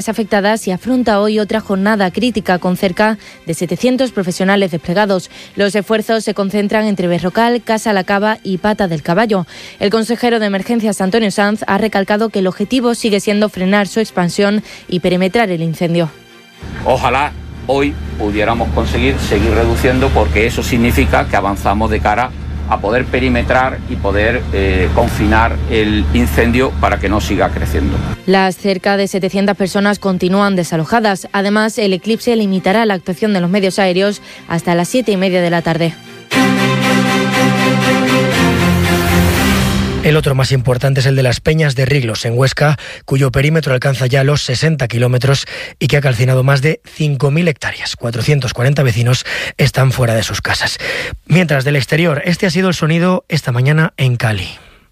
afectadas y afronta hoy otra jornada crítica con cerca de 700 profesionales desplegados. Los esfuerzos se concentran entre Berrocal, Casa La Cava y Pata del Caballo. El consejero de Emergencias, Antonio Sanz, ha recalcado que el objetivo sigue siendo frenar su expansión y perimetrar el incendio. Ojalá hoy pudiéramos conseguir seguir reduciendo, porque eso significa que avanzamos de cara a poder perimetrar y poder confinar el incendio para que no siga creciendo. Las cerca de 700 personas continúan desalojadas. Además, el eclipse limitará la actuación de los medios aéreos hasta las 7:30 de la tarde. El otro más importante es el de las Peñas de Riglos, en Huesca, cuyo perímetro alcanza ya los 60 kilómetros y que ha calcinado más de 5.000 hectáreas. 440 vecinos están fuera de sus casas. Mientras, del exterior, este ha sido el sonido esta mañana en Cali.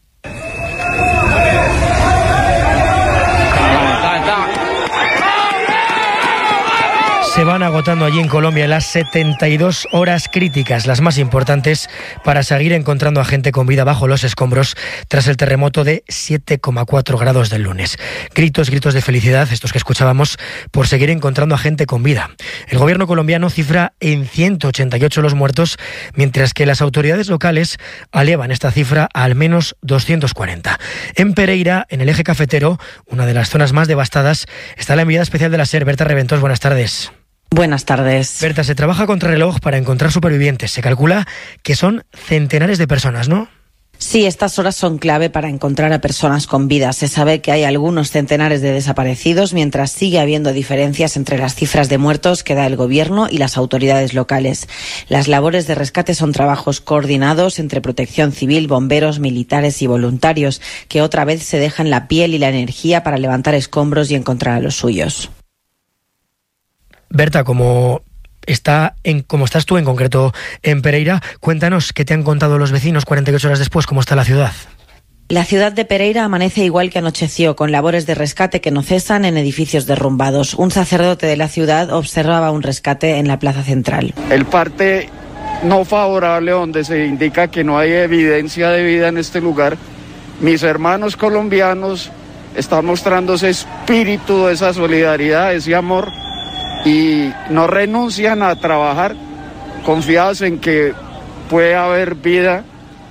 Se van agotando allí en Colombia las 72 horas críticas, las más importantes para seguir encontrando a gente con vida bajo los escombros tras el terremoto de 7,4 grados del lunes. Gritos de felicidad, estos que escuchábamos, por seguir encontrando a gente con vida. El gobierno colombiano cifra en 188 los muertos, mientras que las autoridades locales elevan esta cifra a al menos 240. En Pereira, en el eje cafetero, una de las zonas más devastadas, está la enviada especial de la SER, Berta Reventós. Buenas tardes. Buenas tardes. Berta, se trabaja contra reloj para encontrar supervivientes. Se calcula que son centenares de personas, ¿no? Sí, estas horas son clave para encontrar a personas con vida. Se sabe que hay algunos centenares de desaparecidos, mientras sigue habiendo diferencias entre las cifras de muertos que da el gobierno y las autoridades locales. Las labores de rescate son trabajos coordinados entre Protección Civil, bomberos, militares y voluntarios, que otra vez se dejan la piel y la energía para levantar escombros y encontrar a los suyos. Berta, como estás tú en concreto en Pereira, cuéntanos qué te han contado los vecinos 48 horas después, cómo está la ciudad. La ciudad de Pereira amanece igual que anocheció, con labores de rescate que no cesan en edificios derrumbados. Un sacerdote de la ciudad observaba un rescate en la plaza central. El parte no favorable, donde se indica que no hay evidencia de vida en este lugar, mis hermanos colombianos están mostrando ese espíritu, esa solidaridad, ese amor, y no renuncian a trabajar confiados en que puede haber vida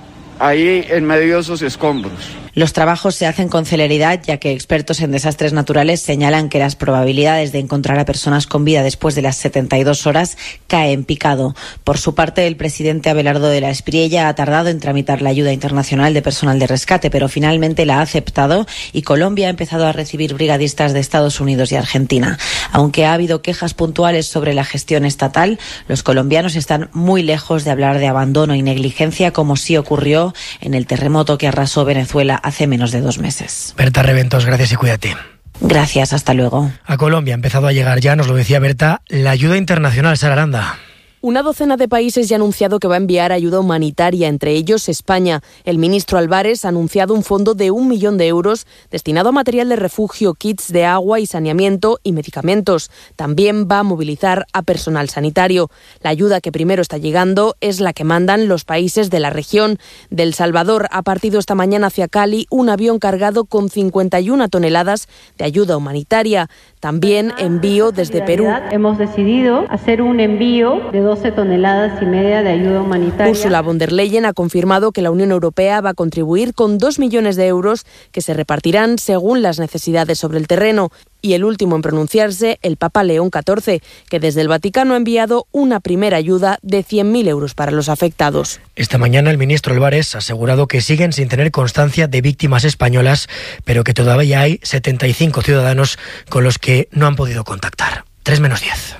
ahí en medio de esos escombros. Los trabajos se hacen con celeridad, ya que expertos en desastres naturales señalan que las probabilidades de encontrar a personas con vida después de las 72 horas caen en picado. Por su parte, el presidente Abelardo de la Espriella ha tardado en tramitar la ayuda internacional de personal de rescate, pero finalmente la ha aceptado y Colombia ha empezado a recibir brigadistas de Estados Unidos y Argentina. Aunque ha habido quejas puntuales sobre la gestión estatal, los colombianos están muy lejos de hablar de abandono y negligencia, como sí ocurrió en el terremoto que arrasó Venezuela hace menos de 2 meses. Berta Reventós, gracias y cuídate. Gracias, hasta luego. A Colombia ha empezado a llegar ya, nos lo decía Berta, la ayuda internacional. Sara Aranda. Una docena de países ya ha anunciado que va a enviar ayuda humanitaria, entre ellos España. El ministro Álvarez ha anunciado un fondo de 1 millón de euros destinado a material de refugio, kits de agua y saneamiento y medicamentos. También va a movilizar a personal sanitario. La ayuda que primero está llegando es la que mandan los países de la región. De El Salvador ha partido esta mañana hacia Cali un avión cargado con 51 toneladas de ayuda humanitaria. También envío desde Perú. Hemos decidido hacer un envío de 12,5 toneladas de ayuda humanitaria. Ursula von der Leyen ha confirmado que la Unión Europea va a contribuir con 2 millones de euros que se repartirán según las necesidades sobre el terreno. Y el último en pronunciarse, el Papa León XIV, que desde el Vaticano ha enviado una primera ayuda de 100.000 euros para los afectados. Esta mañana el ministro Álvarez ha asegurado que siguen sin tener constancia de víctimas españolas, pero que todavía hay 75 ciudadanos con los que no han podido contactar. 3:10.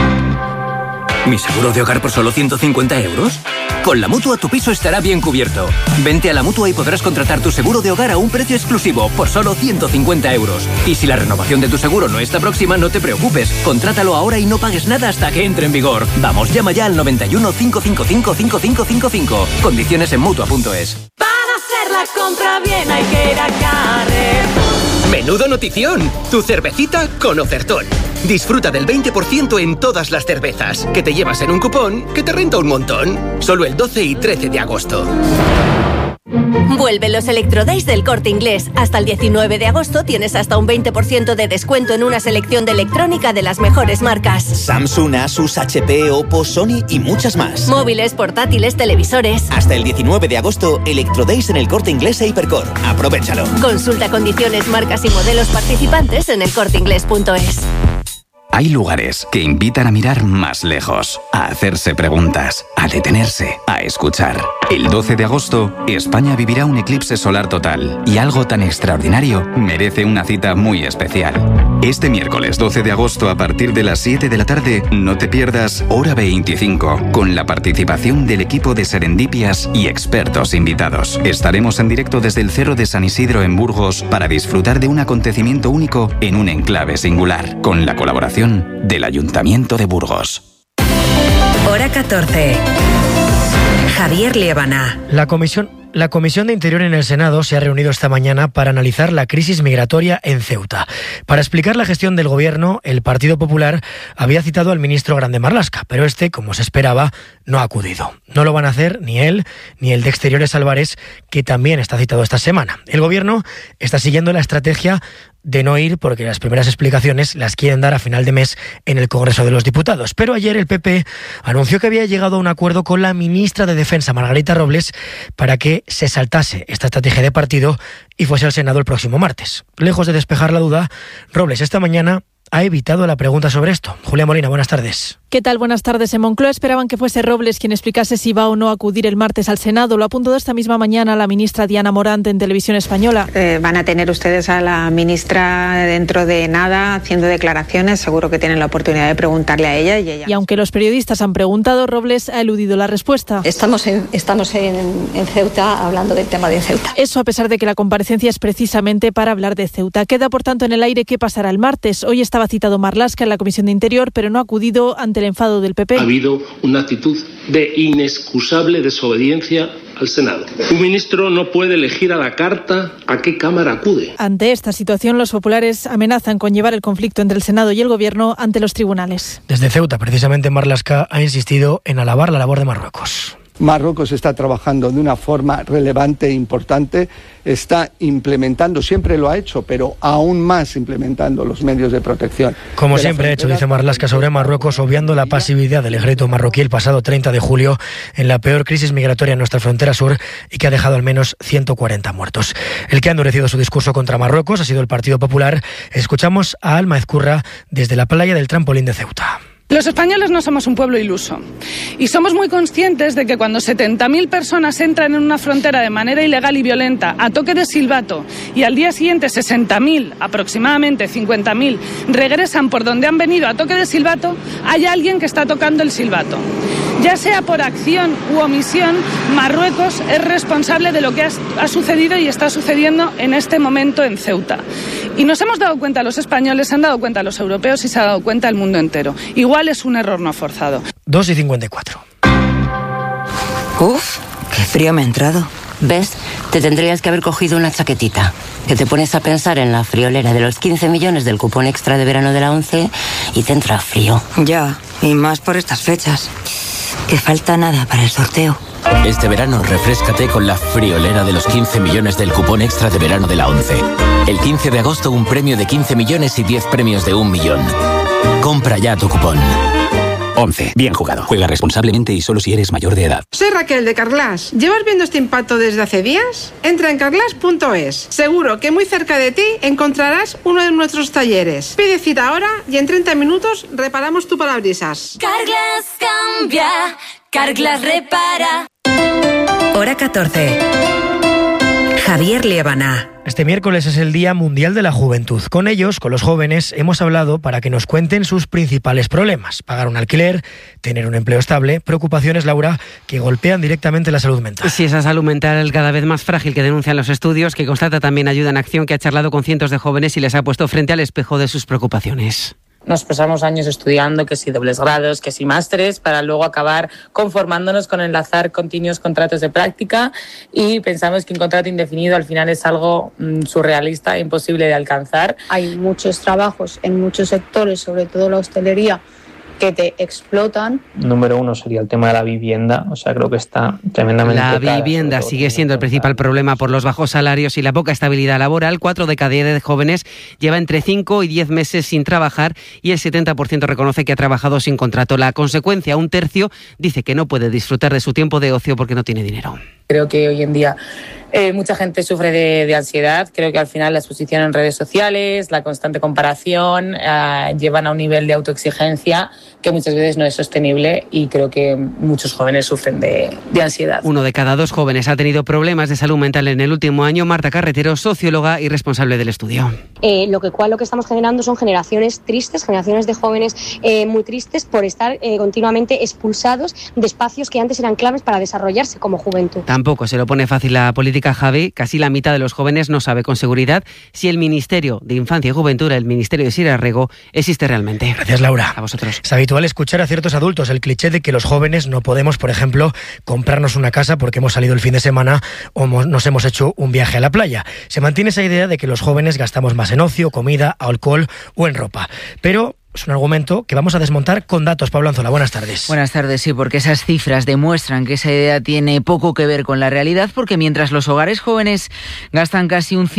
¿Mi seguro de hogar por solo 150 euros? Con la Mutua tu piso estará bien cubierto. Vente a la Mutua y podrás contratar tu seguro de hogar a un precio exclusivo por solo 150 euros. Y si la renovación de tu seguro no está próxima, no te preocupes. Contrátalo ahora y no pagues nada hasta que entre en vigor. Vamos, llama ya al 91 555 5555. Condiciones en Mutua.es. Para hacer la compra bien hay que ir a Carrefour. ¡Menudo notición! Tu cervecita con ofertón. Disfruta del 20% en todas las cervezas, que te llevas en un cupón que te renta un montón. Solo el 12 y 13 de agosto. Vuelven los Electrodays del Corte Inglés. Hasta el 19 de agosto tienes hasta un 20% de descuento en una selección de electrónica de las mejores marcas. Samsung, Asus, HP, Oppo, Sony y muchas más. Móviles, portátiles, televisores. Hasta el 19 de agosto, Electrodays en el Corte Inglés e Hipercor. Aprovéchalo. Consulta condiciones, marcas y modelos participantes en elcorteinglés.es. Hay lugares que invitan a mirar más lejos, a hacerse preguntas, a detenerse, a escuchar. El 12 de agosto, España vivirá un eclipse solar total y algo tan extraordinario merece una cita muy especial. Este miércoles 12 de agosto a partir de las 7 de la tarde, no te pierdas Hora 25, con la participación del equipo de Serendipias y expertos invitados. Estaremos en directo desde el Cerro de San Isidro en Burgos para disfrutar de un acontecimiento único en un enclave singular, con la colaboración del Ayuntamiento de Burgos. Hora 14. Javier Liébana. La Comisión de Interior en el Senado se ha reunido esta mañana para analizar la crisis migratoria en Ceuta. Para explicar la gestión del Gobierno, el Partido Popular había citado al ministro Grande Marlaska, pero este, como se esperaba, no ha acudido. No lo van a hacer ni él ni el de Exteriores Álvarez, que también está citado esta semana. El Gobierno está siguiendo la estrategia de no ir porque las primeras explicaciones las quieren dar a final de mes en el Congreso de los Diputados. Pero ayer el PP anunció que había llegado a un acuerdo con la ministra de Defensa, Margarita Robles, para que se saltase esta estrategia de partido y fuese al Senado el próximo martes. Lejos de despejar la duda, Robles esta mañana ha evitado la pregunta sobre esto. Julia Molina, buenas tardes. ¿Qué tal? Buenas tardes. En Moncloa esperaban que fuese Robles quien explicase si va o no a acudir el martes al Senado. Lo ha apuntado esta misma mañana la ministra Diana Morant en Televisión Española. Van a tener ustedes a la ministra dentro de nada haciendo declaraciones. Seguro que tienen la oportunidad de preguntarle a ella. Y aunque los periodistas han preguntado, Robles ha eludido la respuesta. Estamos en Ceuta hablando del tema de Ceuta. Eso a pesar de que la comparecencia es precisamente para hablar de Ceuta. Queda por tanto en el aire qué pasará el martes. Hoy estaba citado Marlaska en la Comisión de Interior, pero no ha acudido ante el enfado del PP. Ha habido una actitud de inexcusable desobediencia al Senado. Un ministro no puede elegir a la carta a qué Cámara acude. Ante esta situación, los populares amenazan con llevar el conflicto entre el Senado y el Gobierno ante los tribunales. Desde Ceuta, precisamente, Marlaska ha insistido en alabar la labor de Marruecos. Marruecos está trabajando de una forma relevante e importante, está implementando, siempre lo ha hecho, pero aún más implementando los medios de protección. Como siempre ha hecho, dice Marlaska sobre Marruecos, obviando la pasividad del ejército marroquí el pasado 30 de julio en la peor crisis migratoria en nuestra frontera sur y que ha dejado al menos 140 muertos. El que ha endurecido su discurso contra Marruecos ha sido el Partido Popular. Escuchamos a Alma Ezcurra desde la playa del Trampolín de Ceuta. Los españoles no somos un pueblo iluso y somos muy conscientes de que cuando 70.000 personas entran en una frontera de manera ilegal y violenta a toque de silbato y al día siguiente 60.000, aproximadamente 50.000, regresan por donde han venido a toque de silbato, hay alguien que está tocando el silbato. Ya sea por acción u omisión, Marruecos es responsable de lo que ha sucedido y está sucediendo en este momento en Ceuta. Y nos hemos dado cuenta los españoles, se han dado cuenta los europeos y se ha dado cuenta el mundo entero. Igual es un error no forzado. 2:54. Uf, qué frío me ha entrado. ¿Ves? Te tendrías que haber cogido una chaquetita. Que te pones a pensar en la friolera de los 15 millones del cupón extra de verano de la ONCE y te entra frío. Ya, y más por estas fechas. Que falta nada para el sorteo. Este verano refréscate con la friolera de los 15 millones del cupón extra de verano de la ONCE. El 15 de agosto un premio de 15 millones y 10 premios de 1 millón. Compra ya tu cupón. 11. Bien jugado. Juega responsablemente y solo si eres mayor de edad. Soy Raquel de Carglass. ¿Llevas viendo este impacto desde hace días? Entra en carglass.es. Seguro que muy cerca de ti encontrarás uno de nuestros talleres. Pide cita ahora y en 30 minutos reparamos tu parabrisas. Carglass cambia, Carglass repara. Hora 14. Javier Liébana. Este miércoles es el Día Mundial de la Juventud. Con ellos, con los jóvenes, hemos hablado para que nos cuenten sus principales problemas. Pagar un alquiler, tener un empleo estable, preocupaciones, Laura, que golpean directamente la salud mental. Sí, esa salud mental cada vez más frágil que denuncian los estudios, que constata también Ayuda en Acción, que ha charlado con cientos de jóvenes y les ha puesto frente al espejo de sus preocupaciones. Nos pasamos años estudiando, que si dobles grados, que si másteres, para luego acabar conformándonos con enlazar continuos contratos de práctica y pensamos que un contrato indefinido al final es algo surrealista e imposible de alcanzar. Hay muchos trabajos en muchos sectores, sobre todo la hostelería, que te explotan. Número 1 sería el tema de la vivienda, o sea, creo que está tremendamente La cara, vivienda sigue siendo el principal problema por los bajos salarios y la poca estabilidad laboral. 4 de cada 10 jóvenes lleva entre 5 y 10 meses sin trabajar y el 70% reconoce que ha trabajado sin contrato. La consecuencia, un tercio dice que no puede disfrutar de su tiempo de ocio porque no tiene dinero. Creo que hoy en día mucha gente sufre de ansiedad. Creo que al final la exposición en redes sociales, la constante comparación, llevan a un nivel de autoexigencia que muchas veces no es sostenible y creo que muchos jóvenes sufren de ansiedad. 1 de cada 2 jóvenes ha tenido problemas de salud mental en el último año. Marta Carretero, socióloga y responsable del estudio. Lo que estamos generando son generaciones tristes, generaciones de jóvenes muy tristes por estar continuamente expulsados de espacios que antes eran claves para desarrollarse como juventud. Tampoco se lo pone fácil la política, Javi. Casi la mitad de los jóvenes no sabe con seguridad si el Ministerio de Infancia y Juventud, el Ministerio de Sira Rego, existe realmente. Gracias, Laura. A vosotros. Es habitual escuchar a ciertos adultos el cliché de que los jóvenes no podemos, por ejemplo, comprarnos una casa porque hemos salido el fin de semana o nos hemos hecho un viaje a la playa. Se mantiene esa idea de que los jóvenes gastamos más en ocio, comida, alcohol o en ropa. Pero es un argumento que vamos a desmontar con datos. Pablo Anzola, buenas tardes. Buenas tardes, sí, porque esas cifras demuestran que esa idea tiene poco que ver con la realidad, porque mientras los hogares jóvenes gastan casi un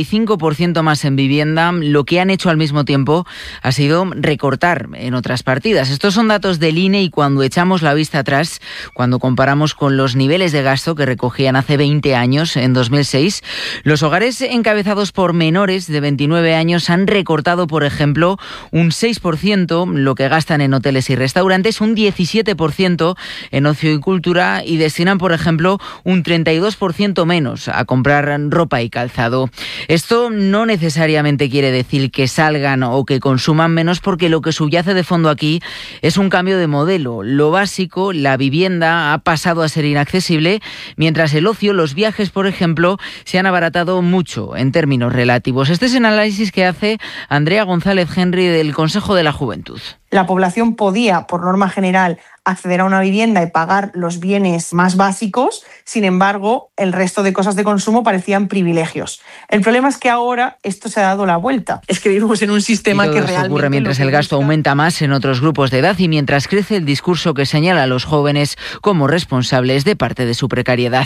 55% más en vivienda, lo que han hecho al mismo tiempo ha sido recortar en otras partidas. Estos son datos del INE y cuando echamos la vista atrás, cuando comparamos con los niveles de gasto que recogían hace 20 años, en 2006, los hogares encabezados por menores de 29 años han recortado, por ejemplo, un 6% lo que gastan en hoteles y restaurantes, un 17% en ocio y cultura y destinan, por ejemplo, un 32% menos a comprar ropa y calzado. Esto no necesariamente quiere decir que salgan o que consuman menos, porque lo que subyace de fondo aquí es un cambio de modelo. Lo básico, la vivienda, ha pasado a ser inaccesible, mientras el ocio, los viajes, por ejemplo, se han abaratado mucho en términos relativos. Este es el análisis que hace Andrea González Henry del Consejo de la Juventud. La población podía, por norma general, acceder a una vivienda y pagar los bienes más básicos. Sin embargo, el resto de cosas de consumo parecían privilegios. El problema es que ahora esto se ha dado la vuelta. Es que vivimos en un sistema que realmente... Esto ocurre mientras el gasto aumenta más en otros grupos de edad y mientras crece el discurso que señala a los jóvenes como responsables de parte de su precariedad.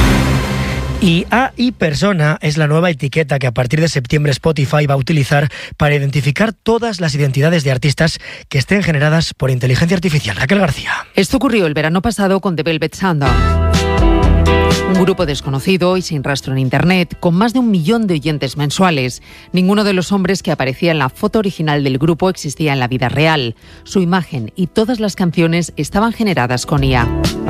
Y AI Persona es la nueva etiqueta que a partir de septiembre Spotify va a utilizar para identificar todas las identidades de artistas que estén generadas por inteligencia artificial. Raquel García. Esto ocurrió el verano pasado con The Velvet Sundown. Un grupo desconocido y sin rastro en Internet, con más de 1 millón de oyentes mensuales. Ninguno de los hombres que aparecía en la foto original del grupo existía en la vida real. Su imagen y todas las canciones estaban generadas con IA.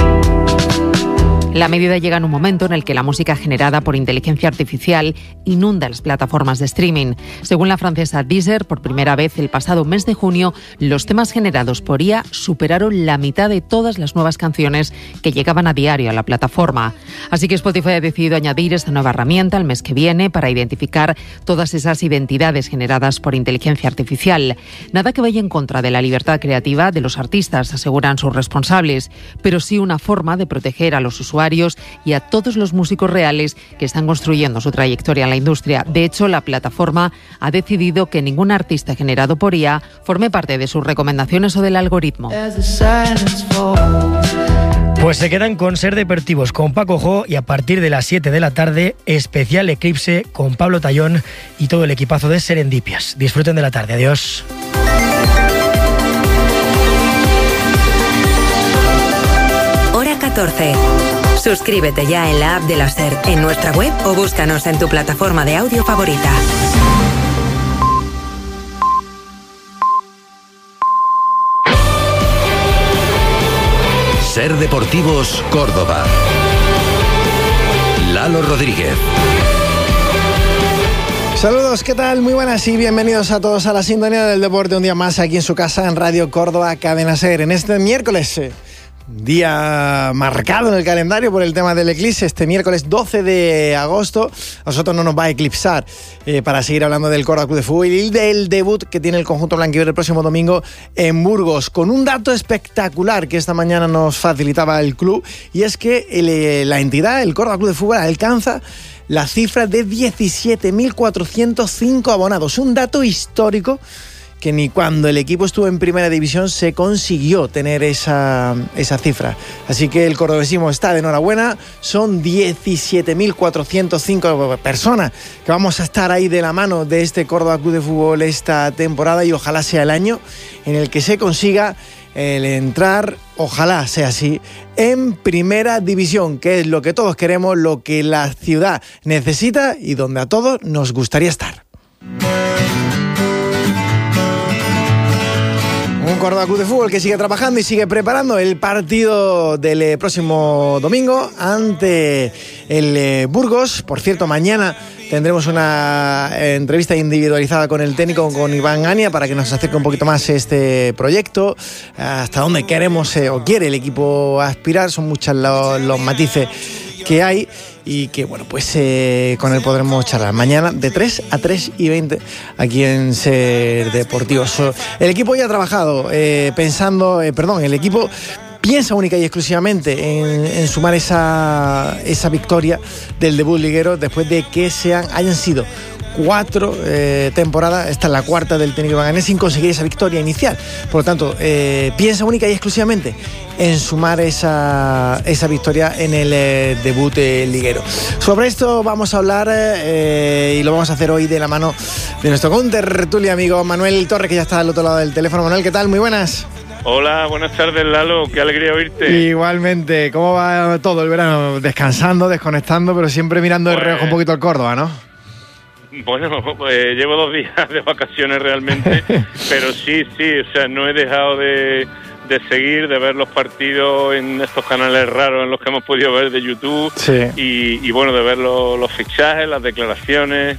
La medida llega en un momento en el que la música generada por inteligencia artificial inunda las plataformas de streaming. Según la francesa Deezer, por primera vez el pasado mes de junio, los temas generados por IA superaron la mitad de todas las nuevas canciones que llegaban a diario a la plataforma. Así que Spotify ha decidido añadir esta nueva herramienta el mes que viene para identificar todas esas identidades generadas por inteligencia artificial. Nada que vaya en contra de la libertad creativa de los artistas, aseguran sus responsables, pero sí una forma de proteger a los usuarios y a todos los músicos reales que están construyendo su trayectoria en la industria. De hecho, la plataforma ha decidido que ningún artista generado por IA forme parte de sus recomendaciones o del algoritmo. Pues se quedan con Ser Deportivos con Paco Jo y a partir de las 7 de la tarde, especial Eclipse con Pablo Tallón y todo el equipazo de Serendipias. Disfruten de la tarde. Adiós. Hora 14. Suscríbete ya en la app de la SER, en nuestra web o búscanos en tu plataforma de audio favorita. SER Deportivos Córdoba. Lalo Rodríguez. Saludos, ¿qué tal? Muy buenas y bienvenidos a todos a la sintonía del deporte un día más aquí en su casa en Radio Córdoba Cadena SER. En este miércoles, día marcado en el calendario por el tema del eclipse, este miércoles 12 de agosto, a nosotros no nos va a eclipsar para seguir hablando del Córdoba Club de Fútbol y del debut que tiene el conjunto blanquiverde el próximo domingo en Burgos, con un dato espectacular que esta mañana nos facilitaba el club, y es que la entidad, el Córdoba Club de Fútbol, alcanza la cifra de 17.405 abonados, un dato histórico que ni cuando el equipo estuvo en primera división se consiguió tener esa cifra. Así que el cordobesismo está de enhorabuena. Son 17.405 personas que vamos a estar ahí de la mano de este Córdoba Club de Fútbol esta temporada, y ojalá sea el año en el que se consiga el entrar, ojalá sea así, en primera división, que es lo que todos queremos, lo que la ciudad necesita y donde a todos nos gustaría estar. Un Córdoba Club de Fútbol que sigue trabajando y sigue preparando el partido del próximo domingo ante el Burgos. Por cierto, mañana tendremos una entrevista individualizada con el técnico, con Iván Ania, para que nos acerque un poquito más este proyecto, hasta dónde queremos o quiere el equipo aspirar. Son muchos los matices que hay y que, bueno, pues con él podremos charlar mañana de 3 a 3:20 aquí en Ser Deportivos. El equipo ya ha trabajado el equipo piensa única y exclusivamente en sumar esa victoria del debut liguero, después de que hayan sido 4 temporadas. Esta es la cuarta del técnico Iván Ania sin conseguir esa victoria inicial. Por lo tanto, piensa única y exclusivamente en sumar esa victoria en el debut liguero. Sobre esto vamos a hablar y lo vamos a hacer hoy de la mano de nuestro contertulio amigo Manuel Torres, que ya está al otro lado del teléfono. Manuel, ¿qué tal? Muy buenas. Hola, buenas tardes, Lalo, qué alegría oírte. Igualmente, ¿cómo va todo el verano? Descansando, desconectando, pero siempre mirando de reojo un poquito al Córdoba, ¿no? Bueno, llevo 2 días de vacaciones realmente, pero sí, o sea, no he dejado de seguir, de ver los partidos en estos canales raros en los que hemos podido ver de YouTube, sí. y bueno, de ver los fichajes, las declaraciones.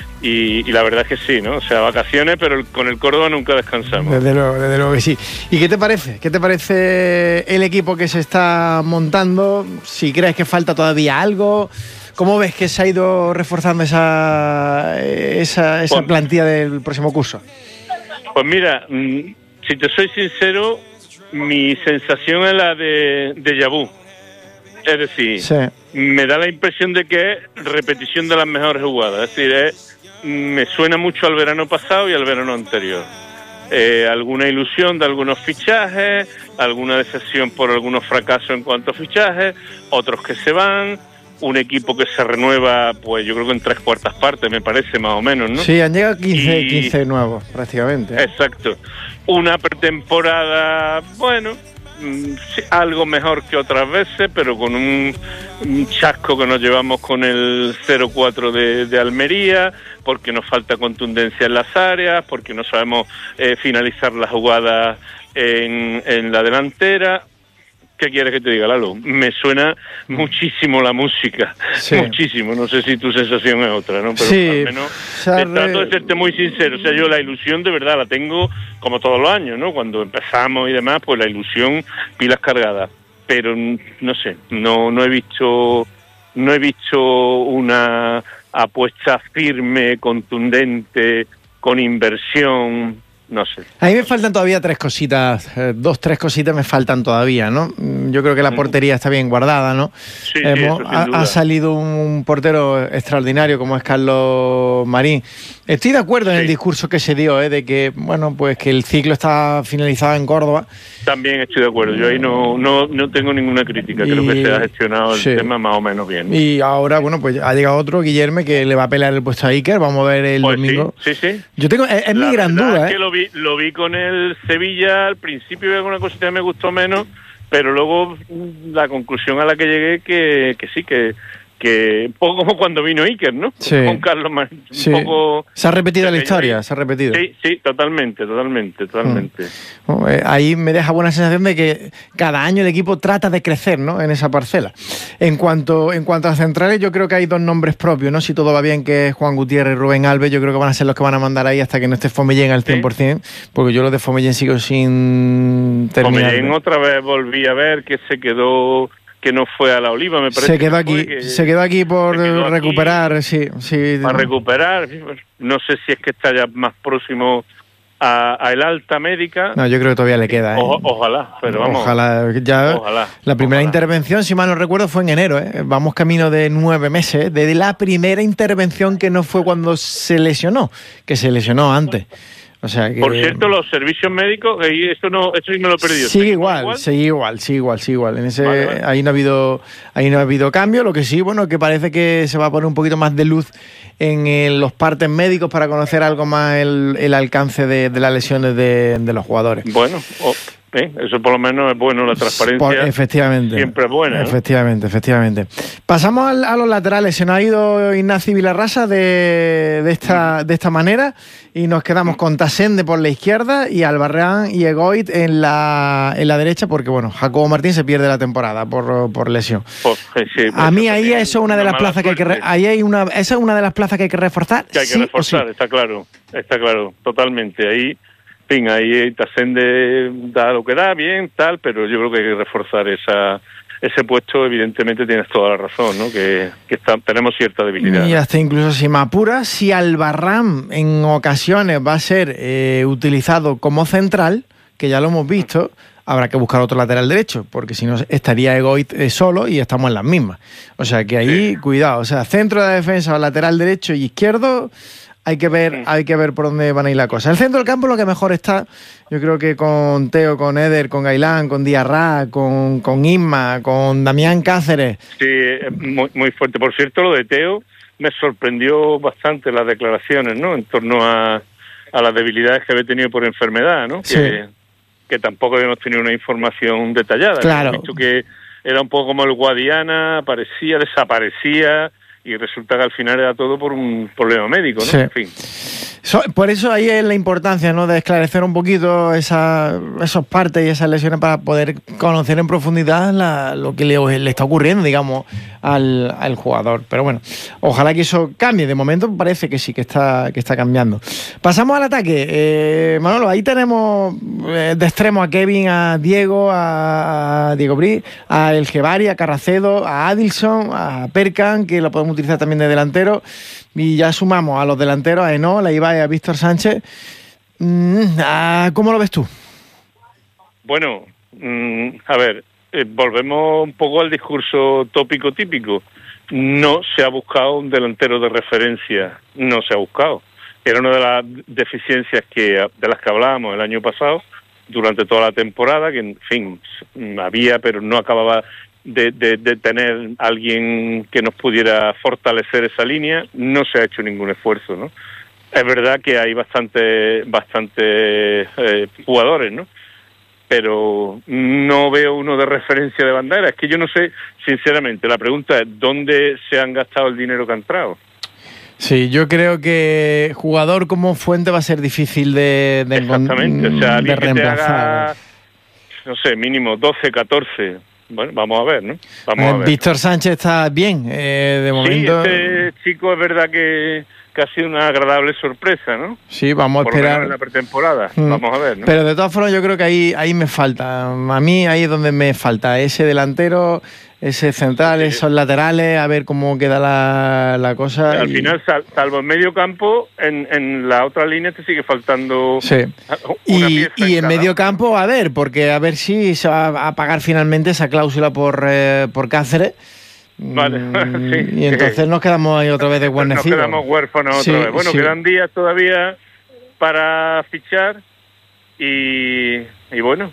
Y la verdad es que sí, ¿no? O sea, vacaciones, pero con el Córdoba nunca descansamos. Desde luego que sí. ¿Y qué te parece? ¿Qué te parece el equipo que se está montando? Si crees que falta todavía algo, ¿cómo ves que se ha ido reforzando esa plantilla del próximo curso? Pues mira, si te soy sincero, mi sensación es la de déjà vu. Es decir, sí. Me da la impresión de que es repetición de las mejores jugadas. Es decir, me suena mucho al verano pasado y al verano anterior. Alguna ilusión de algunos fichajes, alguna decepción por algunos fracasos en cuanto a fichajes, otros que se van, un equipo que se renueva, pues yo creo que en 3/4 partes, me parece, más o menos, ¿no? Sí, han llegado 15 nuevos, prácticamente. Exacto. Una pretemporada, bueno, sí, algo mejor que otras veces, pero con un chasco que nos llevamos con el 0-4 de Almería, porque nos falta contundencia en las áreas, porque no sabemos finalizar las jugadas en la delantera. ¿Qué quieres que te diga, Lalo? Me suena muchísimo la música, sí. Muchísimo. No sé si tu sensación es otra, ¿no? Pero sí, al menos trato de serte muy sincero. O sea, yo la ilusión de verdad la tengo como todos los años, ¿no? Cuando empezamos y demás, pues la ilusión, pilas cargadas. Pero no sé, no he visto una apuesta firme, contundente, con inversión. No sé. A mí me faltan todavía 3 cositas, 2-3 cositas me faltan todavía, ¿no? Yo creo que la portería está bien guardada, ¿no? Sí, ha salido un portero extraordinario como es Carlos Marín. Estoy de acuerdo en el discurso que se dio, de que, bueno, pues que el ciclo está finalizado en Córdoba. También estoy de acuerdo, yo ahí no tengo ninguna crítica, creo que se ha gestionado el tema más o menos bien. Y ahora, bueno, pues ha llegado otro, Guillermo, que le va a pelear el puesto a Iker, vamos a ver el domingo. Sí. Yo tengo, es mi gran duda, es que lo vi con el Sevilla, al principio había alguna cosita que me gustó menos, pero luego la conclusión a la que llegué que sí, que un poco como cuando vino Iker, ¿no? Sí. Con Carlos Marín. Sí. Un poco se ha repetido la historia, se ha repetido. Sí, totalmente. Ahí me deja buena sensación de que cada año el equipo trata de crecer, ¿no? En esa parcela. En cuanto a centrales, yo creo que hay 2 nombres propios, ¿no? Si todo va bien, que es Juan Gutiérrez y Rubén Alves, yo creo que van a ser los que van a mandar ahí hasta que no esté Fomellén al 100%, porque yo lo de Fomellén sigo sin terminar. Fomellén otra vez volví a ver que se quedó, que no fue a la Oliva, me parece. Se quedó aquí por recuperar, sí. Para recuperar, no sé si es que está ya más próximo a el alta médica. No, yo creo que todavía le queda. Ojalá, pero vamos. Ojalá. La primera intervención, si mal no recuerdo, fue en enero. Vamos camino de 9 meses, desde la primera intervención, que no fue cuando se lesionó, que se lesionó antes. O sea que... Por cierto, los servicios médicos, esto sí me lo he perdido. Sigue igual. En ese, vale. Ahí no ha habido cambio. Lo que sí, bueno, que parece que se va a poner un poquito más de luz en los partes médicos para conocer algo más el alcance de las lesiones de los jugadores. Bueno, eso por lo menos es bueno, la transparencia. Efectivamente. Siempre es buena, ¿no? Efectivamente. Pasamos a los laterales. Se nos ha ido Ignacio Vilarrasa de esta manera y nos quedamos con Tasende por la izquierda y Albarrán y Egoit en la derecha, porque bueno, Jacobo Martín se pierde la temporada por lesión. A mí ahí eso es una de las plazas que hay que esa es una de las plazas que hay que reforzar. Que hay que reforzar, está claro, totalmente. Ahí Tasende da lo que da, bien, tal, pero yo creo que hay que reforzar ese puesto. Evidentemente tienes toda la razón, ¿no? Que tenemos cierta debilidad. Y hasta incluso si me apuras, si Albarrán en ocasiones va a ser utilizado como central, que ya lo hemos visto, habrá que buscar otro lateral derecho, porque si no estaría Egoit solo y estamos en las mismas. O sea que ahí, cuidado, o sea, centro de defensa, lateral derecho y izquierdo. Hay que ver por dónde van a ir la cosa. El centro del campo lo que mejor está, yo creo que con Teo, con Eder, con Gailán, con Diarra, con Isma, con Damián Cáceres. Sí, muy, muy fuerte. Por cierto, lo de Teo me sorprendió bastante las declaraciones, ¿no? En torno a las debilidades que había tenido por enfermedad, ¿no? Sí. Que tampoco habíamos tenido una información detallada. Claro. Hemos visto que era un poco como el Guadiana, aparecía, desaparecía. Y resulta que al final era todo por un problema médico, ¿no? Sí. En fin. Por eso ahí es la importancia, ¿no? De esclarecer un poquito esas partes y esas lesiones para poder conocer en profundidad lo que le está ocurriendo, digamos, al jugador. Pero bueno, ojalá que eso cambie. De momento parece que sí, que está cambiando. Pasamos al ataque. Manolo, ahí tenemos de extremo a Kevin, a Diego Bri, a El Gevari, a Carracedo, a Adilson, a Perkan, que lo podemos utilizar también de delantero. Y ya sumamos a los delanteros, a Enola, a Ibai, a Víctor Sánchez. ¿Cómo lo ves tú? Bueno, a ver, volvemos un poco al discurso tópico típico. No se ha buscado un delantero de referencia, no se ha buscado. Era una de las deficiencias de las que hablábamos el año pasado, durante toda la temporada, que en fin, había, pero no acababa de tener alguien que nos pudiera fortalecer esa línea. No se ha hecho ningún esfuerzo, ¿no? Es verdad que hay bastante jugadores, ¿no? Pero no veo uno de referencia de bandera. Es que yo no sé, sinceramente, la pregunta es ¿dónde se han gastado el dinero que ha entrado? Sí, yo creo que jugador como Fuente va a ser difícil de exactamente, o sea, alguien que te haga, no sé, mínimo 12, 14... Bueno, vamos a ver, ¿no? Vamos a ver. Víctor Sánchez está bien, de momento. Sí, este chico es verdad que ha sido una agradable sorpresa, ¿no? Sí, vamos a esperar. Por lo menos en la pretemporada, vamos a ver, ¿no? Pero de todas formas yo creo que ahí me falta. A mí ahí es donde me falta ese delantero, ese central, esos laterales, a ver cómo queda la cosa. Al final, salvo en medio campo, en la otra línea te sigue faltando una pieza. Y en medio campo, a ver si se va a pagar finalmente esa cláusula por Cáceres. Vale, sí. Y entonces nos quedamos ahí otra vez de guarnecidos. Nos quedamos huérfanos otra vez. Bueno, quedan días todavía para fichar y bueno...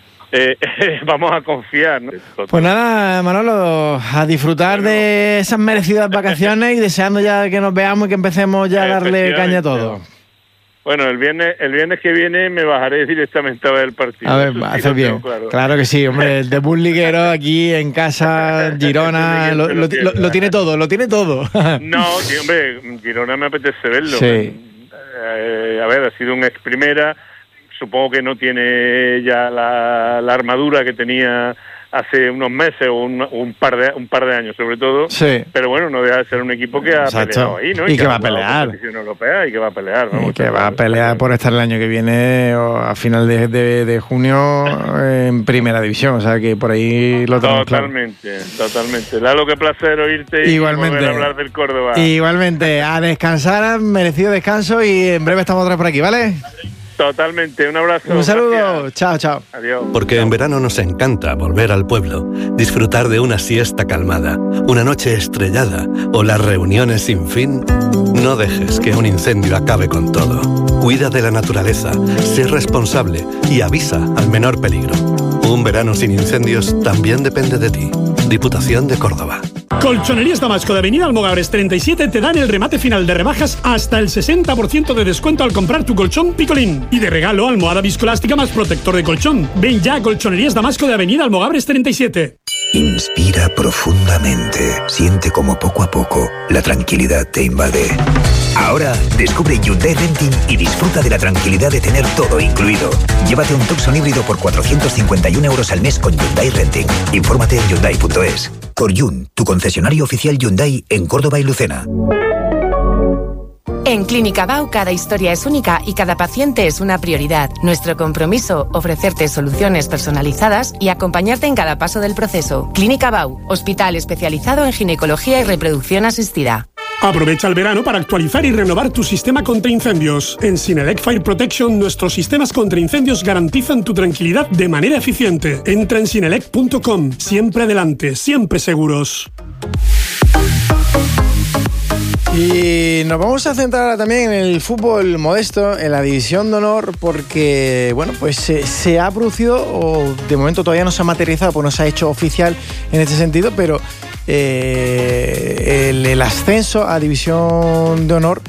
vamos a confiar, ¿no? Pues nada, Manolo, a disfrutar de esas merecidas vacaciones y deseando ya que nos veamos y que empecemos ya a darle caña a todo. Bueno, el viernes que viene me bajaré directamente a ver el partido. A ver, haces bien. Claro que sí, hombre, el debut liguero aquí en casa, Girona, lo tiene todo, No, sí, hombre, Girona me apetece verlo. Sí. A ver, ha sido un ex primera. Supongo que no tiene ya la armadura que tenía hace unos meses o un par de años sobre todo. Sí. Pero bueno, no deja de ser un equipo que ha peleado ahí, ¿no? Y que va a pelear. Competición europea y que va a pelear. Vamos, y que va a pelear por estar el año que viene o a final de junio en primera división. O sea que por ahí lo tenemos claro. Totalmente. Lalo, qué placer oírte y volver a hablar del Córdoba. Igualmente. A descansar, merecido descanso y en breve estamos otra vez por aquí, ¿vale? Totalmente, un abrazo. Un saludo, gracias. chao, chao. Adiós. Porque en verano nos encanta volver al pueblo, disfrutar de una siesta calmada, una noche estrellada o las reuniones sin fin. No dejes que un incendio acabe con todo. Cuida de la naturaleza, sé responsable y avisa al menor peligro. Un verano sin incendios también depende de ti. Diputación de Córdoba. Colchonerías Damasco de Avenida Almogávares 37 te dan el remate final de rebajas hasta el 60% de descuento al comprar tu colchón Picolín. Y de regalo, almohada viscoelástica más protector de colchón. Ven ya a Colchonerías Damasco de Avenida Almogávares 37. Inspira profundamente. Siente como poco a poco la tranquilidad te invade. Ahora descubre Hyundai Renting y disfruta de la tranquilidad de tener todo incluido. Llévate un Tucson híbrido por 451 € al mes con Hyundai Renting. Infórmate en Hyundai.es. Coryun, tu concesionario oficial Hyundai en Córdoba y Lucena. En Clínica Bau cada historia es única y cada paciente es una prioridad. Nuestro compromiso, ofrecerte soluciones personalizadas y acompañarte en cada paso del proceso. Clínica Bau, hospital especializado en ginecología y reproducción asistida. Aprovecha el verano para actualizar y renovar tu sistema contra incendios. En Sinelec Fire Protection, nuestros sistemas contra incendios garantizan tu tranquilidad de manera eficiente. Entra en sinelec.com. Siempre adelante, siempre seguros. Y nos vamos a centrar ahora también en el fútbol modesto, en la división de honor, porque bueno, pues se ha producido, o de momento todavía no se ha materializado, pues no se ha hecho oficial en este sentido, pero el ascenso a división de honor,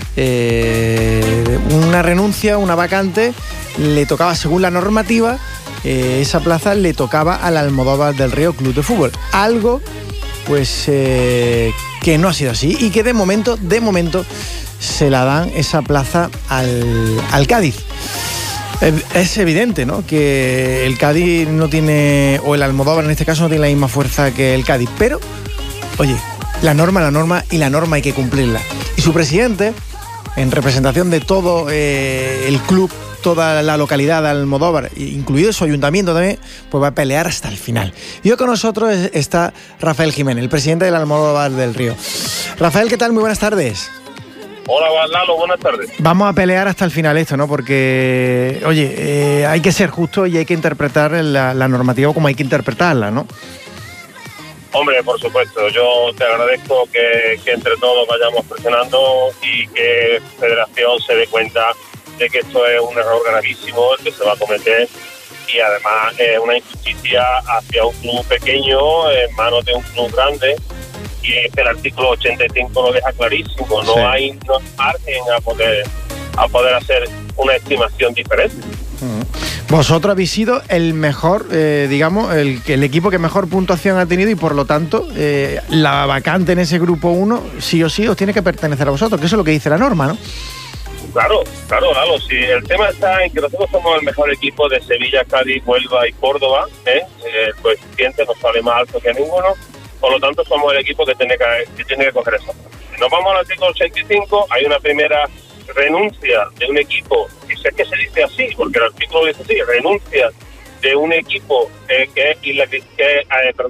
una renuncia, una vacante, le tocaba según la normativa, esa plaza le tocaba al Almodóvar del Río Club de Fútbol. Algo pues que no ha sido así y que de momento se la dan esa plaza al Cádiz. Es evidente, ¿no?, que el Cádiz no tiene, o el Almodóvar en este caso no tiene la misma fuerza que el Cádiz, pero oye, la norma y la norma hay que cumplirla. Y su presidente, en representación de todo el club, toda la localidad de Almodóvar, incluido su ayuntamiento también, pues va a pelear hasta el final. Y hoy con nosotros está Rafael Jiménez, el presidente del Almodóvar del Río. Rafael, ¿qué tal? Muy buenas tardes. Hola, Lalo, buenas tardes. Vamos a pelear hasta el final esto, ¿no? Porque, oye, hay que ser justo y hay que interpretar la normativa como hay que interpretarla, ¿no? Hombre, por supuesto, yo te agradezco que entre todos vayamos presionando y que Federación se dé cuenta de que esto es un error gravísimo el que se va a cometer y además es una injusticia hacia un club pequeño en manos de un club grande, y el artículo 85 lo deja clarísimo, no hay margen a poder hacer una estimación diferente. Vosotros habéis sido el mejor, digamos, el equipo que mejor puntuación ha tenido y por lo tanto la vacante en ese grupo 1 sí o sí os tiene que pertenecer a vosotros, que eso es lo que dice la norma, ¿no? Claro, Lalo, sí, el tema está en que nosotros somos el mejor equipo de Sevilla, Cádiz, Huelva y Córdoba, el coeficiente nos sale más alto que ninguno, por lo tanto somos el equipo que tiene que coger eso. Si nos vamos al artículo 85, hay una primera renuncia de un equipo, y sé que se dice así, porque el artículo dice así, renuncia de un equipo que es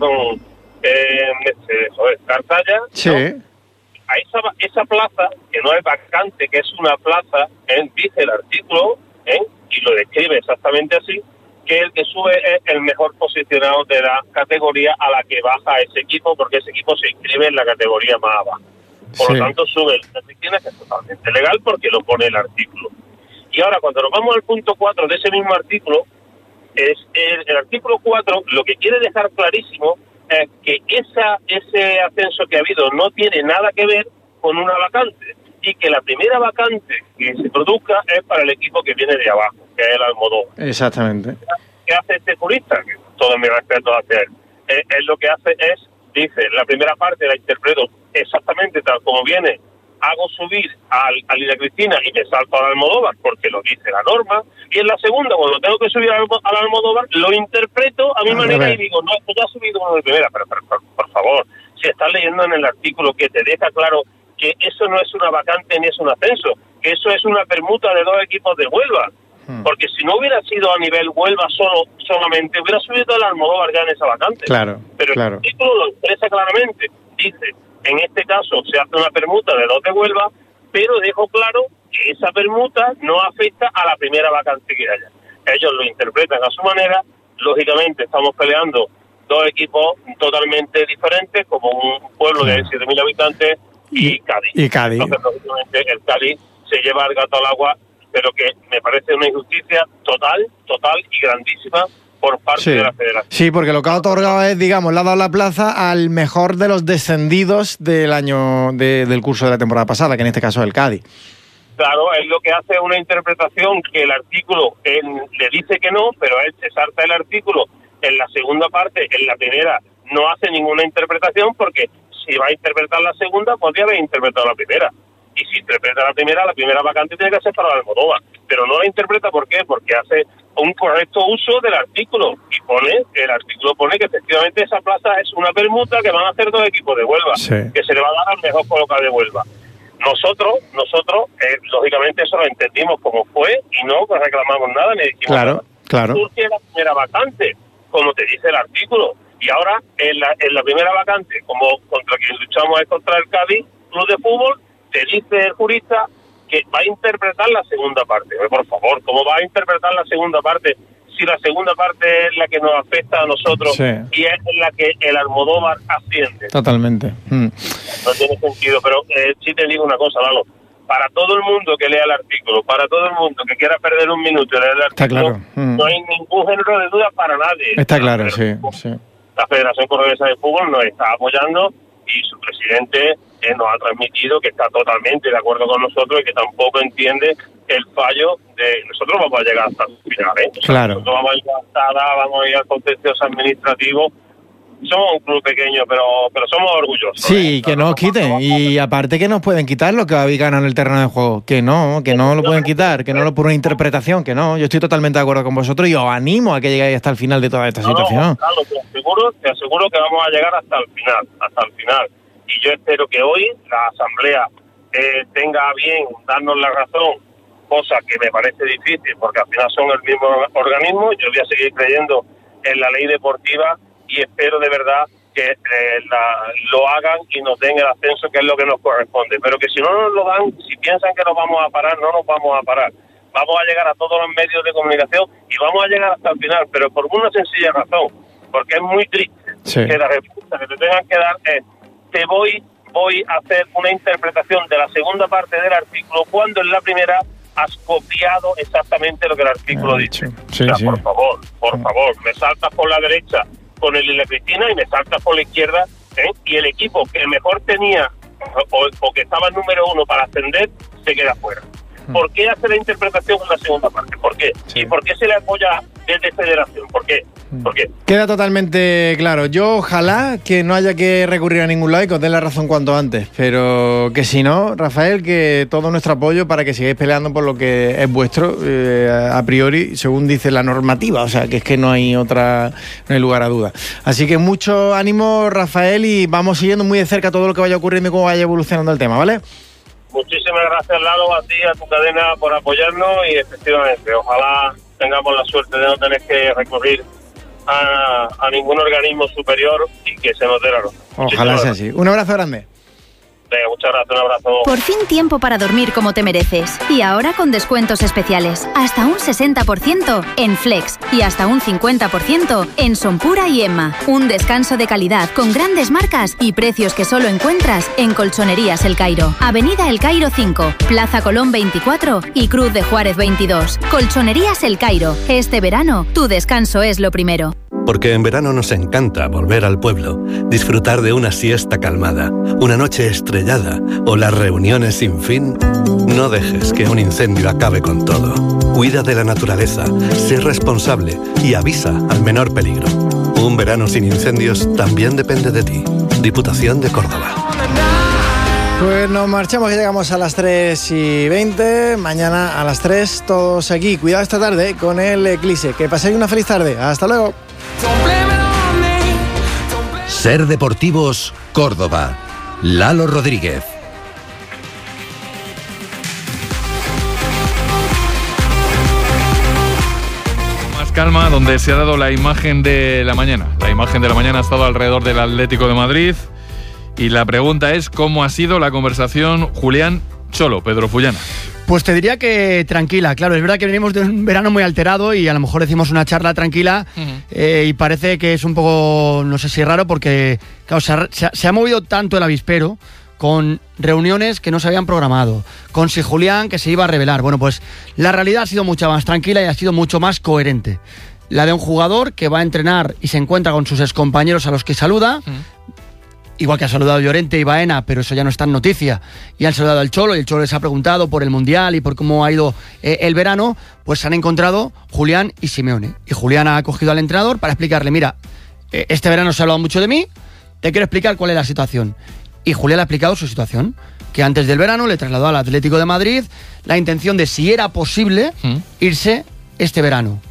Cartaya, sí. ¿no? A esa plaza, que no es vacante, que es una plaza, dice el artículo, y lo describe exactamente así, que el que sube es el mejor posicionado de la categoría a la que baja ese equipo, porque ese equipo se inscribe en la categoría más abajo. Por lo tanto, sube la piscina, que es totalmente legal porque lo pone el artículo. Y ahora, cuando nos vamos al punto 4 de ese mismo artículo, es el artículo 4 lo que quiere dejar clarísimo es que ese ascenso que ha habido no tiene nada que ver con una vacante, y que la primera vacante que se produzca es para el equipo que viene de abajo, que es el Almodóvar. Exactamente. ¿Qué hace este jurista? Que todo mi respeto hacia él. Él lo que hace es, dice, la primera parte la interpreto exactamente tal como viene, hago subir a Lina Cristina y me salto al Almodóvar porque lo dice la norma, y en la segunda, cuando tengo que subir al Almodóvar, lo interpreto a mi manera y digo, no, esto ya ha subido uno de primera, pero por favor, si estás leyendo en el artículo que te deja claro que eso no es una vacante ni es un ascenso, que eso es una permuta de 2 equipos de Huelva, porque si no hubiera sido a nivel Huelva solamente, hubiera subido el Almodóvar ya en esa vacante. Claro, pero el artículo lo expresa claramente, dice, en este caso se hace una permuta de 2 de Huelva, pero dejo claro que esa permuta no afecta a la primera vacante que haya. Ellos lo interpretan a su manera. Lógicamente estamos peleando dos equipos totalmente diferentes, como un pueblo de 7.000 habitantes y Cádiz. Entonces, lógicamente, el Cádiz se lleva el gato al agua, pero que me parece una injusticia total y grandísima por parte de la federación. Sí, porque lo que ha otorgado es, digamos, le ha dado la plaza al mejor de los descendidos del año del curso de la temporada pasada, que en este caso es el Cádiz. Claro, es lo que hace una interpretación que el artículo le dice que no, pero él se salta el artículo en la segunda parte, en la primera no hace ninguna interpretación, porque si va a interpretar la segunda, podría haber interpretado la primera. Y si interpreta la primera vacante tiene que ser para la Almodóvar. Pero no la interpreta, ¿por qué? Porque hace un correcto uso del artículo. Y el artículo pone que efectivamente esa plaza es una permuta que van a hacer dos equipos de Huelva, que se le va a dar al mejor colocado de Huelva. Nosotros lógicamente eso lo entendimos como fue y no reclamamos nada ni dijimos nada. Claro. Surge la primera vacante, como te dice el artículo. Y ahora, en la primera vacante, como contra quien luchamos es contra el Cádiz Club de Fútbol, te dice el jurista que va a interpretar la segunda parte. Por favor, ¿cómo va a interpretar la segunda parte si la segunda parte es la que nos afecta a nosotros y es la que el Almodóvar asciende? Totalmente. No tiene sentido, pero sí te digo una cosa, Lalo. Para todo el mundo que lea el artículo, para todo el mundo que quiera perder un minuto y leer el artículo, no hay ningún género de duda para nadie. Está claro, sí. La Federación Cordobesa de Fútbol nos está apoyando y su presidente nos ha transmitido que está totalmente de acuerdo con nosotros y que tampoco entiende el fallo de... Nosotros vamos a llegar hasta el final, Claro. Nosotros vamos a ir vamos a ir al contencioso administrativo. Somos un club pequeño, pero somos orgullosos. Sí, que no os quiten. Y aparte que nos pueden quitar lo que habéis ganado en el terreno de juego. Que no lo pueden quitar, que no lo por una interpretación, que no. Yo estoy totalmente de acuerdo con vosotros y os animo a que lleguéis hasta el final de toda esta situación. Claro, te aseguro que vamos a llegar hasta el final. Y yo espero que hoy la Asamblea tenga a bien darnos la razón, cosa que me parece difícil, porque al final son el mismo organismo. Yo voy a seguir creyendo en la ley deportiva y espero de verdad que lo hagan y nos den el ascenso, que es lo que nos corresponde. Pero que si no nos lo dan, si piensan que nos vamos a parar, no nos vamos a parar. Vamos a llegar a todos los medios de comunicación y vamos a llegar hasta el final, pero por una sencilla razón, porque es muy triste que la respuesta que te tengan que dar es: te voy a hacer una interpretación de la segunda parte del artículo cuando en la primera has copiado exactamente lo que el artículo dice. Por favor, me saltas por la derecha con el Isla Cristina y me saltas por la izquierda, y el equipo que mejor tenía o que estaba en número uno para ascender se queda fuera. ¿Por qué hace la interpretación en la segunda parte? ¿Por qué? ¿Y por qué se le apoya desde Federación? ¿Por qué? Queda totalmente claro. Yo ojalá que no haya que recurrir a ningún lado y que os den la razón cuanto antes. Pero que si no, Rafael, que todo nuestro apoyo para que sigáis peleando por lo que es vuestro, a priori, según dice la normativa. O sea, que es que no hay lugar a duda. Así que mucho ánimo, Rafael, y vamos siguiendo muy de cerca todo lo que vaya ocurriendo y cómo vaya evolucionando el tema, ¿vale? Muchísimas gracias, Lalo, a ti, a tu cadena, por apoyarnos y efectivamente, ojalá tengamos la suerte de no tener que recurrir a ningún organismo superior y que se nos dé la razón. Ojalá sea así. Un abrazo grande. Venga, muchas gracias, un abrazo. Por fin tiempo para dormir como te mereces. Y ahora con descuentos especiales. Hasta un 60% en Flex y hasta un 50% en Sonpura y Emma. Un descanso de calidad con grandes marcas y precios que solo encuentras en Colchonerías El Cairo. Avenida El Cairo 5, Plaza Colón 24 y Cruz de Juárez 22. Colchonerías El Cairo. Este verano, tu descanso es lo primero. Porque en verano nos encanta volver al pueblo, disfrutar de una siesta calmada, una noche estrellada o las reuniones sin fin. No dejes que un incendio acabe con todo. Cuida de la naturaleza, sé responsable y avisa al menor peligro. Un verano sin incendios también depende de ti. Diputación de Córdoba. Pues nos marchamos, que llegamos a las 3:20. Mañana a las 3 todos aquí. Cuidado esta tarde con el eclipse. Que paséis una feliz tarde. Hasta luego. Ser Deportivos, Córdoba. Lalo Rodríguez. Más calma, donde se ha dado la imagen de la mañana. La imagen de la mañana ha estado alrededor del Atlético de Madrid. Y la pregunta es: ¿cómo ha sido la conversación Julián Cholo, Pedro Fullana? Pues te diría que tranquila, claro, es verdad que venimos de un verano muy alterado y a lo mejor decimos una charla tranquila y parece que es un poco, no sé si raro, porque claro, se ha movido tanto el avispero con reuniones que no se habían programado, con si Julián que se iba a revelar. Bueno, pues la realidad ha sido mucho más tranquila y ha sido mucho más coherente. La de un jugador que va a entrenar y se encuentra con sus excompañeros a los que saluda, igual que ha saludado Llorente y Baena, pero eso ya no está en noticia, y han saludado al Cholo, y el Cholo les ha preguntado por el Mundial y por cómo ha ido el verano, pues se han encontrado Julián y Simeone. Y Julián ha cogido al entrenador para explicarle, mira, este verano se ha hablado mucho de mí, te quiero explicar cuál es la situación. Y Julián le ha explicado su situación, que antes del verano le trasladó al Atlético de Madrid la intención de, si era posible, irse este verano.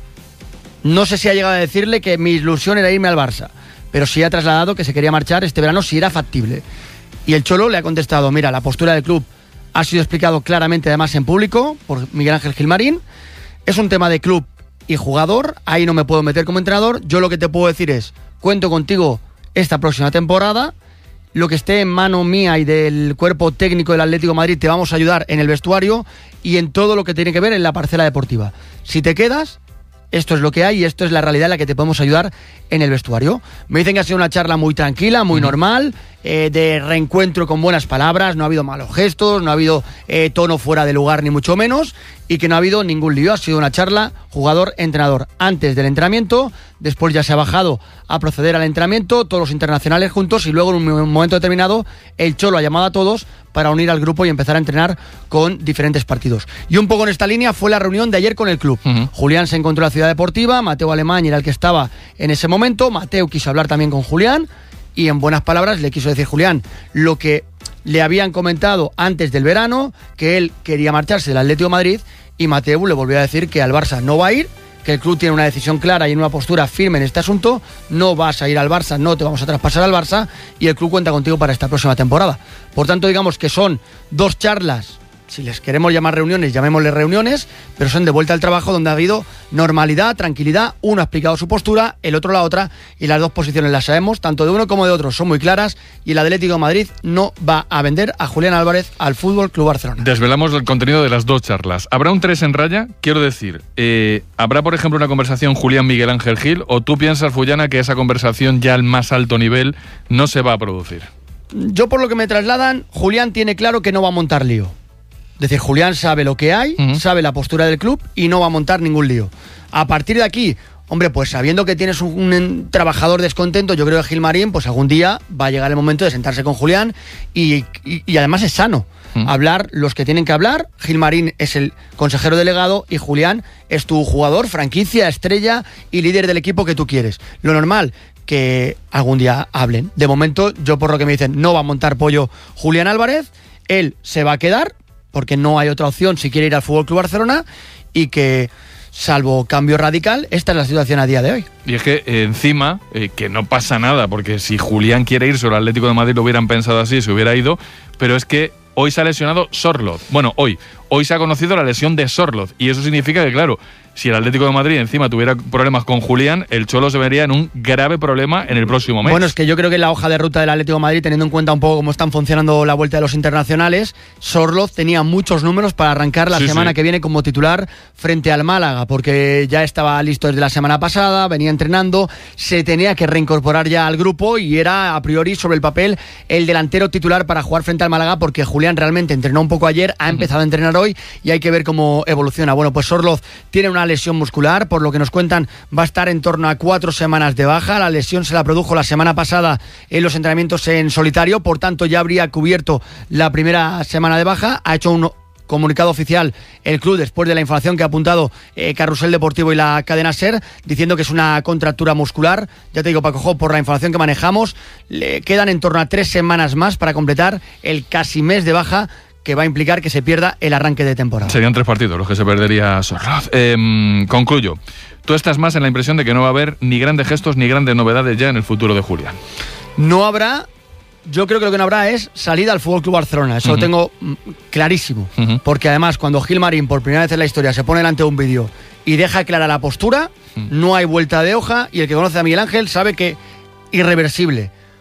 No sé si ha llegado a decirle que mi ilusión era irme al Barça, pero sí ha trasladado que se quería marchar este verano si era factible. Y el Cholo le ha contestado, mira, la postura del club ha sido explicado claramente, además en público, por Miguel Ángel Gilmarín. Es un tema de club y jugador, ahí no me puedo meter como entrenador. Yo lo que te puedo decir es, cuento contigo esta próxima temporada. Lo que esté en mano mía y del cuerpo técnico del Atlético de Madrid te vamos a ayudar en el vestuario y en todo lo que tiene que ver en la parcela deportiva. Si te quedas, esto es lo que hay y esto es la realidad en la que te podemos ayudar en el vestuario. Me dicen que ha sido una charla muy tranquila, muy normal, de reencuentro con buenas palabras, no ha habido malos gestos, no ha habido tono fuera de lugar ni mucho menos, y que no ha habido ningún lío. Ha sido una charla jugador-entrenador antes del entrenamiento, después ya se ha bajado a proceder al entrenamiento, todos los internacionales juntos, y luego en un momento determinado el Cholo ha llamado a todos para unir al grupo y empezar a entrenar con diferentes partidos. Y un poco en esta línea fue la reunión de ayer con el club. Julián se encontró en la Ciudad Deportiva, Mateo Alemán era el que estaba en ese momento, Mateo quiso hablar también con Julián y en buenas palabras le quiso decir Julián lo que le habían comentado antes del verano, que él quería marcharse del Atlético de Madrid, y Mateo le volvió a decir que al Barça no va a ir, que el club tiene una decisión clara y una postura firme en este asunto, no vas a ir al Barça, no te vamos a traspasar al Barça y el club cuenta contigo para esta próxima temporada. Por tanto, digamos que son dos charlas, si les queremos llamar reuniones, llamémosle reuniones, pero son de vuelta al trabajo donde ha habido normalidad, tranquilidad. Uno ha explicado su postura, el otro la otra, y las dos posiciones las sabemos, tanto de uno como de otro son muy claras, y el Atlético de Madrid no va a vender a Julián Álvarez al Fútbol Club Barcelona. Desvelamos el contenido de las dos charlas. ¿Habrá un 3 en raya? Quiero decir, ¿habrá por ejemplo una conversación Julián-Miguel Ángel Gil, o tú piensas, Fullana, que esa conversación ya al más alto nivel no se va a producir? Yo, por lo que me trasladan, Julián tiene claro que no va a montar lío. Es decir, Julián sabe lo que hay, sabe la postura del club y no va a montar ningún lío. A partir de aquí, hombre, pues sabiendo que tienes un trabajador descontento, yo creo que Gilmarín, pues algún día va a llegar el momento de sentarse con Julián y además es sano hablar los que tienen que hablar. Gilmarín es el consejero delegado y Julián es tu jugador, franquicia, estrella y líder del equipo que tú quieres. Lo normal, que algún día hablen. De momento, yo por lo que me dicen, no va a montar pollo Julián Álvarez, él se va a quedar, porque no hay otra opción si quiere ir al Fútbol Club Barcelona, y que, salvo cambio radical, esta es la situación a día de hoy. Y es que encima, que no pasa nada, porque si Julián quiere irse al Atlético de Madrid lo hubieran pensado así, se hubiera ido, pero es que hoy se ha lesionado Sorloth. Bueno, hoy se ha conocido la lesión de Sorloth, y eso significa que, claro, si el Atlético de Madrid encima tuviera problemas con Julián, el Cholo se vería en un grave problema en el próximo mes. Bueno, es que yo creo que la hoja de ruta del Atlético de Madrid, teniendo en cuenta un poco cómo están funcionando la vuelta de los internacionales, Sorloth tenía muchos números para arrancar la semana que viene como titular frente al Málaga, porque ya estaba listo desde la semana pasada, venía entrenando, se tenía que reincorporar ya al grupo y era a priori sobre el papel el delantero titular para jugar frente al Málaga, porque Julián realmente entrenó un poco ayer, ha empezado a entrenar hoy y hay que ver cómo evoluciona. Bueno, pues Sorloth tiene una lesión muscular, por lo que nos cuentan va a estar en torno a 4 semanas de baja. La lesión se la produjo la semana pasada en los entrenamientos en solitario, por tanto ya habría cubierto la primera semana de baja. Ha hecho un comunicado oficial el club después de la información que ha apuntado Carrusel Deportivo y la cadena SER, diciendo que es una contractura muscular. Ya te digo, Paco, por la información que manejamos, le quedan en torno a 3 semanas más para completar el casi mes de baja, que va a implicar que se pierda el arranque de temporada. Serían 3 partidos los que se perdería Sorloth. Concluyo. Tú estás más en la impresión de que no va a haber ni grandes gestos ni grandes novedades ya en el futuro de Julián. No habrá. Yo creo que lo que no habrá es salida al Fútbol Club Barcelona. Eso lo tengo clarísimo. Porque además, cuando Gilmarín por primera vez en la historia se pone delante de un vídeo y deja clara la postura, no hay vuelta de hoja, y el que conoce a Miguel Ángel sabe que irreversible.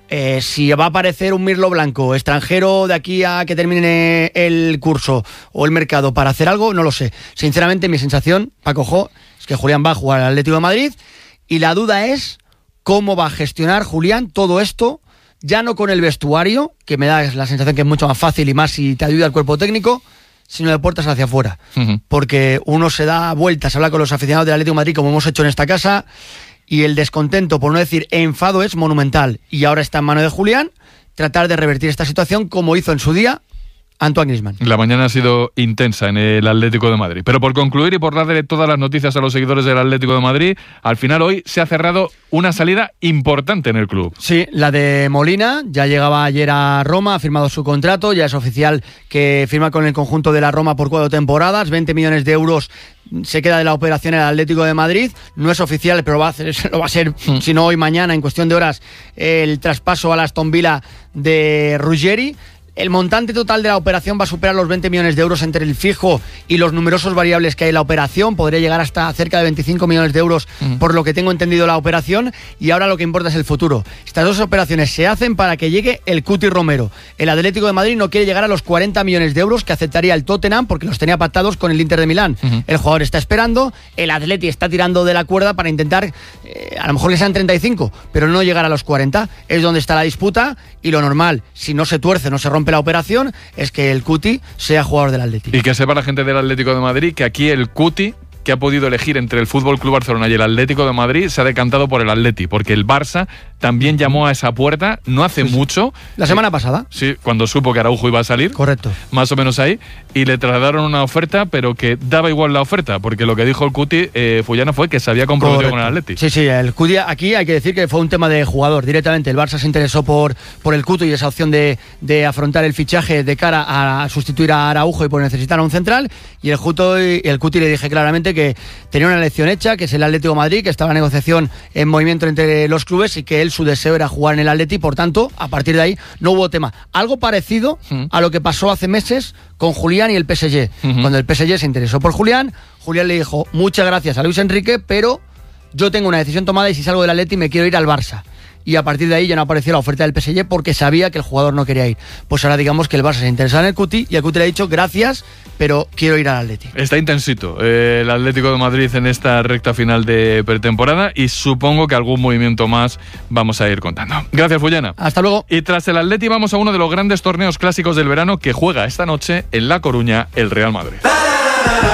Si va a aparecer un Mirlo Blanco, extranjero, de aquí a que termine el curso o el mercado para hacer algo, no lo sé. Sinceramente, mi sensación, Paco Jo, es que Julián va a jugar al Atlético de Madrid y la duda es cómo va a gestionar Julián todo esto, ya no con el vestuario, que me da la sensación que es mucho más fácil y más si te ayuda el cuerpo técnico, sino de puertas hacia afuera. Porque uno se da vueltas, habla con los aficionados del Atlético de Madrid, como hemos hecho en esta casa, y el descontento, por no decir enfado, es monumental. Y ahora está en mano de Julián tratar de revertir esta situación como hizo en su día Antoine Griezmann. La mañana ha sido intensa en el Atlético de Madrid. Pero por concluir y por darle todas las noticias a los seguidores del Atlético de Madrid, al final hoy se ha cerrado una salida importante en el club. Sí, la de Molina, ya llegaba ayer a Roma, ha firmado su contrato, ya es oficial que firma con el conjunto de la Roma por 4 temporadas, 20 millones de euros se queda de la operación el Atlético de Madrid. No es oficial, pero lo va a ser, si no hoy, mañana, en cuestión de horas, el traspaso al Aston Villa de Ruggeri. El montante total de la operación va a superar los 20 millones de euros entre el fijo y los numerosos variables que hay en la operación. Podría llegar hasta cerca de 25 millones de euros, por lo que tengo entendido la operación. Y ahora lo que importa es el futuro. Estas dos operaciones se hacen para que llegue el Cuti Romero. El Atlético de Madrid no quiere llegar a los 40 millones de euros que aceptaría el Tottenham porque los tenía pactados con el Inter de Milán. El jugador está esperando, el Atleti está tirando de la cuerda para intentar, a lo mejor que sean 35, pero no llegar a los 40. Es donde está la disputa y lo normal, si no se tuerce, no se rompe la operación, es que el Cuti sea jugador del Atlético. Y que sepa la gente del Atlético de Madrid que aquí el Cuti, que ha podido elegir entre el Fútbol Club Barcelona y el Atlético de Madrid, se ha decantado por el Atleti, porque el Barça también llamó a esa puerta no hace mucho. La semana pasada. Sí, cuando supo que Araujo iba a salir. Correcto. Más o menos ahí. Y le trasladaron una oferta, pero que daba igual la oferta, porque lo que dijo el Cuti, Fullana, fue que se había comprometido con el Atleti. Sí, sí, el Cuti aquí hay que decir que fue un tema de jugador directamente. El Barça se interesó por el Cuti y esa opción de afrontar el fichaje de cara a sustituir a Araujo y por necesitar a un central. Y el Cuti le dije claramente que tenía una elección hecha, que es el Atlético de Madrid, que estaba la negociación en movimiento entre los clubes y que su deseo era jugar en el Atleti, por tanto, a partir de ahí no hubo tema. Algo parecido a lo que pasó hace meses con Julián y el PSG. Cuando el PSG se interesó por Julián, Julián le dijo muchas gracias a Luis Enrique, pero yo tengo una decisión tomada y si salgo del Atleti me quiero ir al Barça. Y a partir de ahí ya no apareció la oferta del PSG porque sabía que el jugador no quería ir. Pues ahora digamos que el Barça se interesaba en el Cuti y el Cuti le ha dicho gracias, pero quiero ir al Atleti. Está intensito el Atlético de Madrid en esta recta final de pretemporada y supongo que algún movimiento más vamos a ir contando. Gracias, Fullana. Hasta luego. Y tras el Atleti vamos a uno de los grandes torneos clásicos del verano que juega esta noche en La Coruña el Real Madrid.